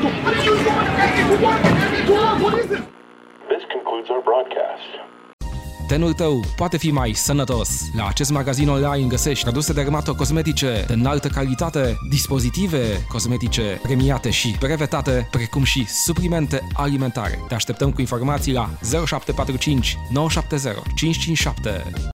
This concludes our broadcast. Tenul tău poate fi mai sănătos. La acest magazin online găsești produse dermatocosmetice de înaltă calitate, dispozitive cosmetice premiate și brevetate, precum și suplimente alimentare. Te așteptăm cu informații la 0745 970 557.